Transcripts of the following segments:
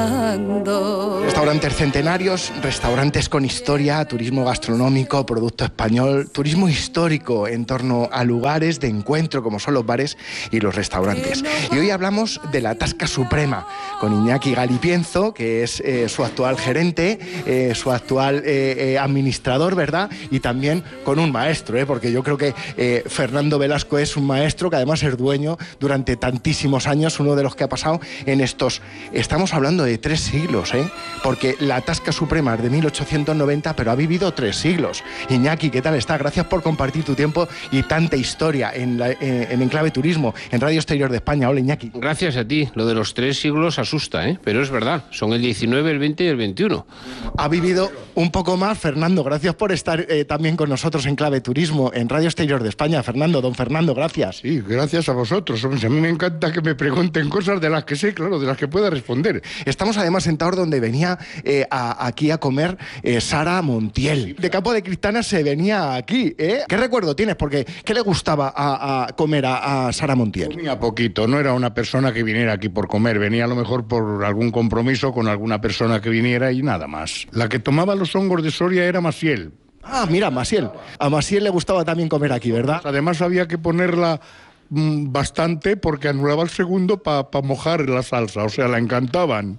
Fernando. Restaurantes centenarios, restaurantes con historia, turismo gastronómico, producto español, turismo histórico en torno a lugares de encuentro como son los bares y los restaurantes. Y hoy hablamos de la Tasca Suprema con Iñaki Galipienzo, que es su actual gerente, su actual administrador, ¿verdad? Y también con un maestro, porque yo creo que Fernando Velasco es un maestro que además es dueño durante tantísimos años, uno de los que ha pasado en estos... Estamos hablando de 3 siglos, porque la Tasca Suprema es de 1890, pero ha vivido 3 siglos. Iñaki, ¿qué tal está? Gracias por compartir tu tiempo y tanta historia en Enclave Turismo, en Radio Exterior de España. Hola, Iñaki. Gracias a ti. Lo de los 3 siglos asusta, pero es verdad. Son el 19, el 20 y el 21. Ha vivido un poco más, Fernando. Gracias por estar también con nosotros en Clave Turismo, en Radio Exterior de España. Don Fernando, gracias. Sí, gracias a vosotros. A mí me encanta que me pregunten cosas de las que sé, claro, de las que pueda responder. Estamos además sentados donde venía aquí a comer Sara Montiel. De Campo de Cristana se venía aquí, ¿Qué recuerdo tienes? Porque ¿qué le gustaba a comer a Sara Montiel? Comía poquito, no era una persona que viniera aquí por comer, venía a lo mejor por algún compromiso con alguna persona que viniera y nada más. La que tomaba los hongos de Soria era Maciel. Ah, mira, Maciel. A Maciel le gustaba también comer aquí, ¿verdad? Además había que ponerla bastante porque anulaba el segundo para mojar la salsa, o sea, la encantaban.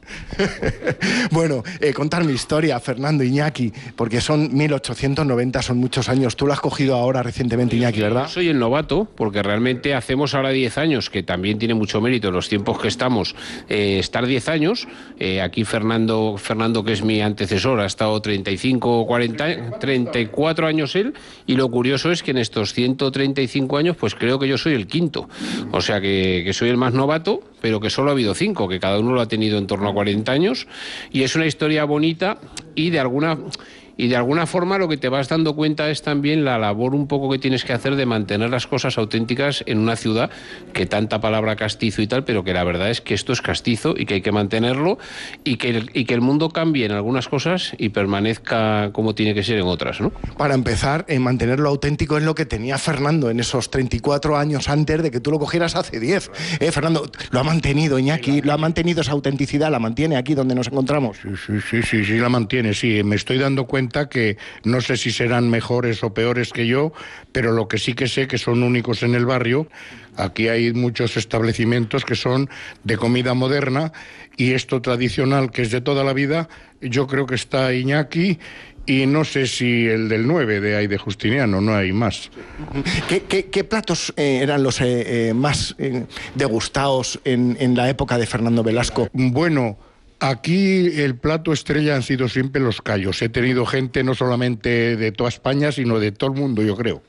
Bueno, contar mi historia, Fernando, Iñaki, porque son 1890, son muchos años. Tú lo has cogido ahora recientemente, Iñaki, ¿verdad? Yo soy el novato, porque realmente hacemos ahora 10 años, que también tiene mucho mérito en los tiempos que estamos, estar 10 años. Aquí Fernando, que es mi antecesor, ha estado 35, 40, 34 años él, y lo curioso es que en estos 135 años, pues creo que yo soy el quinto. O sea que soy el más novato, pero que solo ha habido 5, que cada uno lo ha tenido en torno a 40 años, y es una historia bonita y de alguna forma lo que te vas dando cuenta es también la labor un poco que tienes que hacer de mantener las cosas auténticas en una ciudad que tanta palabra castizo y tal, pero que la verdad es que esto es castizo y que hay que mantenerlo y que el mundo cambie en algunas cosas y permanezca como tiene que ser en otras, ¿no? Para empezar, mantenerlo auténtico es lo que tenía Fernando en esos 34 años antes de que tú lo cogieras hace 10. Fernando, lo ha mantenido, Iñaki, lo ha mantenido esa autenticidad, la mantiene aquí donde nos encontramos. Sí, la mantiene, sí. Me estoy dando cuenta que no sé si serán mejores o peores que yo, pero lo que sí que sé que son únicos en el barrio. Aquí hay muchos establecimientos que son de comida moderna y esto tradicional que es de toda la vida, yo creo que está Iñaki y no sé si el del 9 de ahí de Justiniano, no hay más. ¿Qué platos eran los más degustados en la época de Fernando Velasco? Bueno, aquí el plato estrella han sido siempre los callos. He tenido gente no solamente de toda España, sino de todo el mundo, yo creo.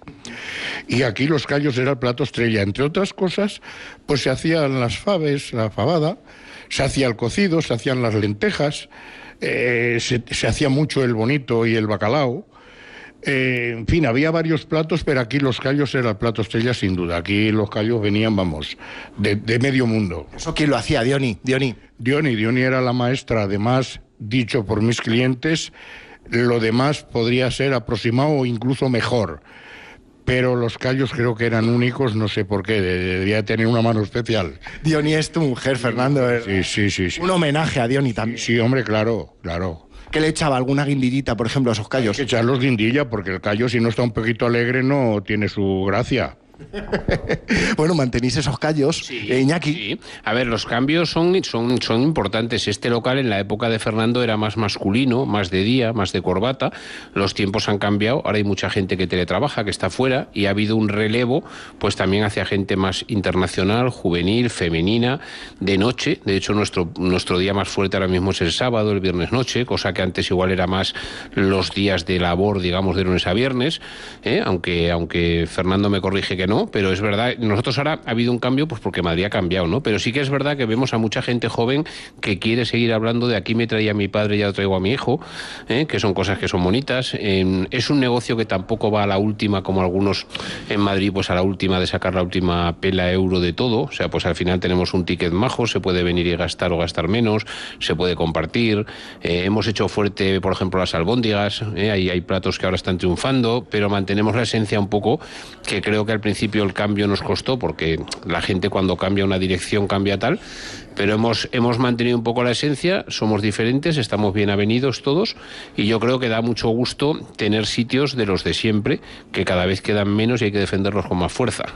Y aquí los callos era el plato estrella. Entre otras cosas, pues se hacían las faves, la fabada, se hacía el cocido, se hacían las lentejas, se hacía mucho el bonito y el bacalao. En fin, había varios platos, pero aquí los callos era el plato estrella sin duda. Aquí los callos venían, de medio mundo. ¿Eso quién lo hacía, Diony era la maestra, además, dicho por mis clientes, lo demás podría ser aproximado o incluso mejor. Pero los callos creo que eran únicos, no sé por qué, debería tener una mano especial. Diony es tu mujer, Fernando. Sí. Un homenaje a Diony también. Sí, hombre, claro. ¿Qué le echaba? ¿Alguna guindillita, por ejemplo, a esos callos? Hay que echarlos guindilla, porque el callo, si no está un poquito alegre, no tiene su gracia. Bueno, mantenéis esos callos, sí, Iñaki. Sí. A ver, los cambios son importantes. Este local en la época de Fernando era más masculino, más de día, más de corbata. Los tiempos han cambiado, ahora hay mucha gente que teletrabaja, que está fuera, y ha habido un relevo, pues también hacia gente más internacional, juvenil, femenina, de noche. De hecho, nuestro día más fuerte ahora mismo es el sábado, el viernes noche, cosa que antes igual era más los días de labor, digamos, de lunes a viernes, aunque Fernando me corrige que no, pero es verdad, nosotros ahora ha habido un cambio pues porque Madrid ha cambiado, ¿no? Pero sí que es verdad que vemos a mucha gente joven que quiere seguir hablando de aquí me traía mi padre, ya lo traigo a mi hijo, que son cosas que son bonitas. Es un negocio que tampoco va a la última, como algunos en Madrid, pues a la última de sacar la última pela euro de todo. O sea, pues al final tenemos un ticket majo, se puede venir y gastar o gastar menos, se puede compartir. Hemos hecho fuerte, por ejemplo, las albóndigas, hay platos que ahora están triunfando, pero mantenemos la esencia un poco que creo que al principio principio el cambio nos costó, porque la gente cuando cambia una dirección cambia tal, pero hemos mantenido un poco la esencia, somos diferentes, estamos bien avenidos todos, y yo creo que da mucho gusto tener sitios de los de siempre, que cada vez quedan menos y hay que defenderlos con más fuerza.